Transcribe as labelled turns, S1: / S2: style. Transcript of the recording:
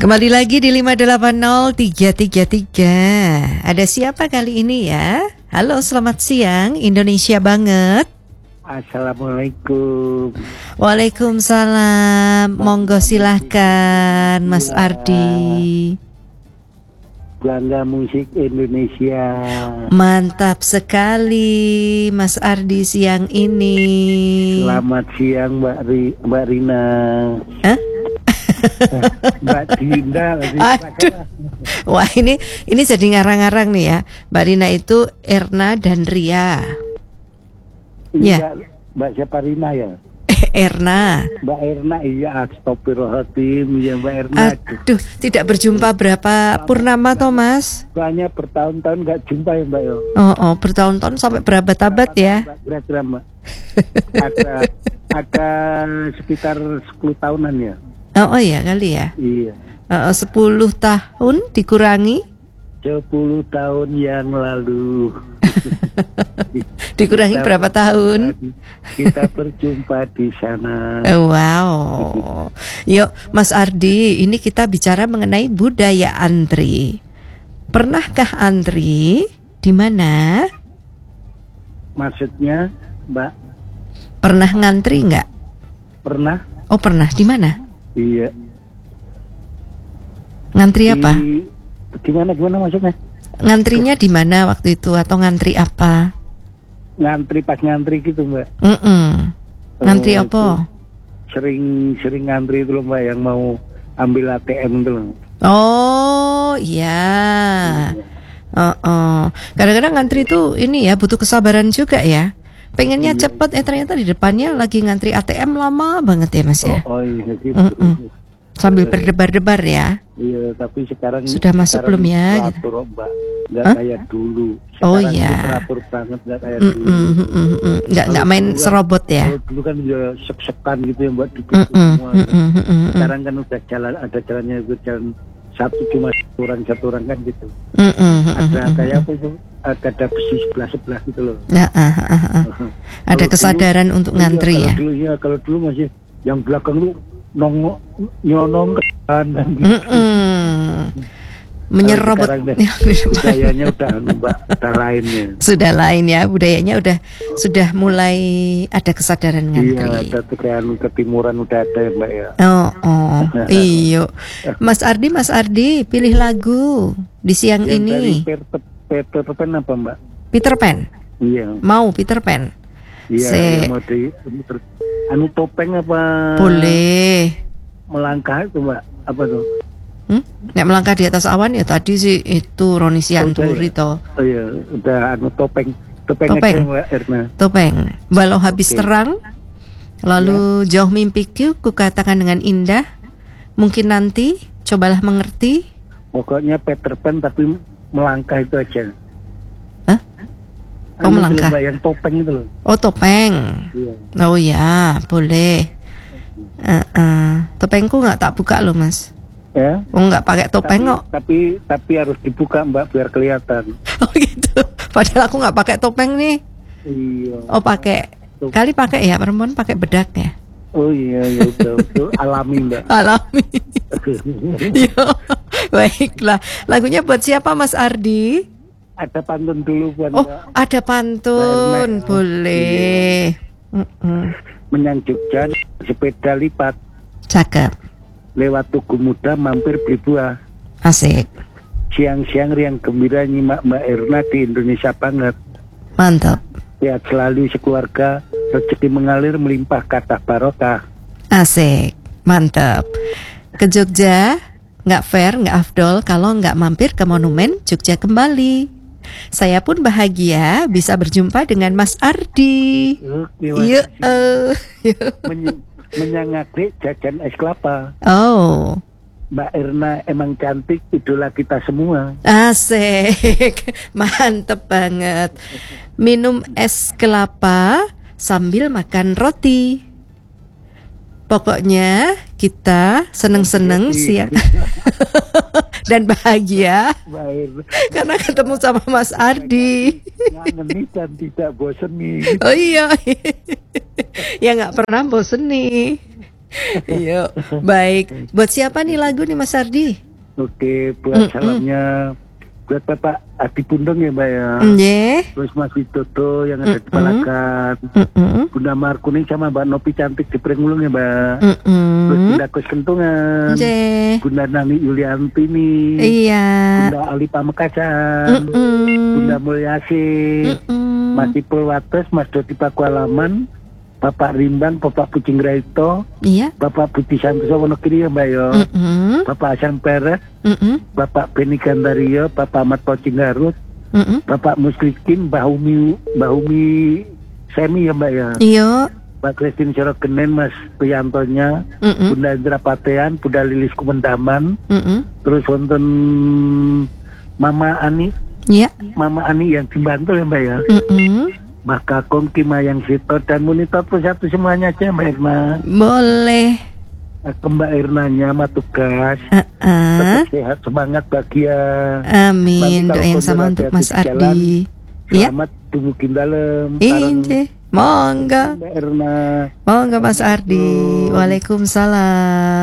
S1: Kembali lagi di 580333. Ada siapa kali ini ya? Halo, selamat siang Indonesia banget.
S2: Assalamualaikum.
S1: Waalaikumsalam. Monggo silahkan Mas Ardi.
S2: Bangga musik Indonesia.
S1: Mantap sekali Mas Ardi siang ini.
S2: Selamat siang Mbak Rina.
S1: Hah?
S2: Mbak Dinda lagi.
S1: Aduh. Wah, ini jadi ngarang-ngarang nih ya. Mbak Rina itu Erna dan Ria.
S2: Iya, Mbak siapa Rina ya?
S1: Erna.
S2: Mbak Erna, iya, astagfirullahaladzim, ya Mbak Erna.
S1: Aduh, tidak berjumpa berapa purnama toh Mas?
S2: Banyak bertahun-tahun nggak jumpa ya Mbak yo.
S1: Oh, bertahun-tahun sampai berabad-abad ya?
S2: Kira-kira Mbak. Ada sekitar 10 tahunan ya.
S1: Oh iya kali ya.
S2: Iya.
S1: 10 tahun dikurangi
S2: 10 tahun yang lalu.
S1: dikurangi berapa tahun?
S2: Kita berjumpa di sana.
S1: Wow. Yuk Mas Ardi, ini kita bicara mengenai budaya antri. Pernahkah antri? Di mana?
S2: Maksudnya, Mbak?
S1: Pernah ngantri nggak?
S2: Pernah.
S1: Oh pernah. Di mana?
S2: Iya.
S1: Ngantri apa?
S2: Gimana maksudnya?
S1: Ngantrinya di mana waktu itu atau ngantri apa?
S2: Ngantri pas ngantri gitu Mbak.
S1: Ngantri apa?
S2: Sering ngantri itu loh Mbak, yang mau ambil ATM itu loh.
S1: Oh iya. Kadang-kadang ngantri itu ini ya butuh kesabaran juga ya. Pengennya cepet, ternyata di depannya lagi ngantri ATM lama banget ya Mas ya.
S2: Oh iya gitu.
S1: Sambil berdebar-debar ya.
S2: Iya, tapi sekarang
S1: sudah masuk belum ya?
S2: Teratur Mbak, nggak kayak dulu.
S1: Sekarang oh iya.
S2: Teratur banget, nggak kayak dulu.
S1: Nggak main serobot ya.
S2: Dulu kan ya sek-sekan gitu ya Mbak, semua. Sekarang kan udah ada jalannya, jalan satu cuma satu orang kan gitu. Ada kayak apa itu? Ada besi sebelah gitu loh.
S1: Ada kesadaran dulu, untuk ngantri ya.
S2: Kalau dulu masih yang belakang lu nyonong kan.
S1: Menyerobot.
S2: Budayanya udah lainnya.
S1: Sudah lain ya, budayanya sudah mulai ada kesadaran ngantri.
S2: Iya, ada kekayaan ketimuran udah ada ya Mbak ya.
S1: Iyo. Mas Ardi, pilih lagu di siang
S2: yang
S1: ini.
S2: Peter Pan apa Mbak?
S1: Peter Pan.
S2: Iya.
S1: Mau Peter Pan?
S2: Iya. Mau topeng apa?
S1: Boleh.
S2: Melangkah itu Mbak, apa tuh?
S1: Nek melangkah di atas awan ya tadi sih itu Roni Sianturi toh.
S2: Oh iya, udah topeng. Mbak Erna.
S1: Topeng. Walau habis terang, lalu jauh mimpiku kukatakan dengan indah. Mungkin nanti cobalah mengerti.
S2: Pokoknya Peter Pan tapi melangkah itu aja.
S1: Hah? Oh melangkah.
S2: Yang topeng itu loh.
S1: Oh topeng.
S2: Iya.
S1: Oh ya boleh. Topengku nggak tak buka loh Mas.
S2: Ya?
S1: Oh nggak pakai topeng kok.
S2: Tapi harus dibuka Mbak biar kelihatan.
S1: Oh gitu. Padahal aku nggak pakai topeng nih.
S2: Iya.
S1: Oh pakai. Kali pakai ya, perempuan pakai bedak ya.
S2: Oh iya betul. Alami Mbak.
S1: Alami. Yo, baiklah. Lagunya buat siapa Mas Ardi?
S2: Ada pantun dulu buat
S1: Mbak. Ada pantun. Boleh.
S2: Menyang Jogja sepeda lipat.
S1: Cakep.
S2: Lewat Tugu Muda mampir beli buah.
S1: Asik.
S2: Siang-siang riang gembira nyimak Mbak Erna di Indonesia banget.
S1: Mantap.
S2: Sehat selalu sekeluarga, rezeki mengalir melimpah kata barokah.
S1: Asik. Mantap. Ke Jogja nggak fair, nggak afdol kalau nggak mampir ke Monumen Jogja kembali. Saya pun bahagia bisa berjumpa dengan Mas Ardi. Yuk.
S2: Menyangak jajan es kelapa.
S1: Oh.
S2: Mbak Erna emang cantik, idola kita semua.
S1: Asik. Mantep banget. Minum es kelapa sambil makan roti. Pokoknya kita seneng-seneng siang dan bahagia karena ketemu sama Mas Ardi.
S2: Ngangeni dan tidak bosen nih.
S1: Oh iya, ya nggak pernah bosen nih. Iya, baik. Buat siapa nih lagu nih Mas Ardi?
S2: Oke, buat salamnya buat Bapak Adi Pundeng ya Mbak ya.
S1: Nggih.
S2: Terus Mas Widodo yang ada di Palagan. Bunda Markuning sama Mbak Nopi Cantik di Pringulung ya Mbak. Terus Bunda Kus Kentungan.
S1: Nggih.
S2: Bunda Nani Yuliantini.
S1: Iya.
S2: Bunda Ali Pamekasan. Bunda Mulyasi. Mas Ipul Wates, Mas Dodi Pakualaman. Bapak Rimbang, Bapak Pucing Raito,
S1: Iya.
S2: Bapak Budi Santoso Wonogiri ya Mbak yo, Bapak Hasan Peres, Bapak Beni Gandario, Bapak Ahmad Pocing Garut, Bapak Muslikin, Mbak Umi Semi ya Mbak ya,
S1: Iya.
S2: Mbak Christine Sorogenen, Mas Priantonya, Bunda Indra Patean, Bunda Lilis Kumendaman, terus wonten Mama Ani,
S1: Iya.
S2: Mama Ani yang di Bantul ya Mbak ya. Mbak Kakung, Kimayang Sito, dan monitor satu semuanya aja Mbak Irna.
S1: Boleh.
S2: Ke Mbak Irnanya sama tugas. Tetap sehat, semangat, bahagia.
S1: Amin. Doa yang sama untuk Mas Ardi.
S2: Iya. Selamat dumukin dalam.
S1: Inje. Monggo.
S2: Mbak Irna.
S1: Monggo Mas Ardi. Waalaikumsalam.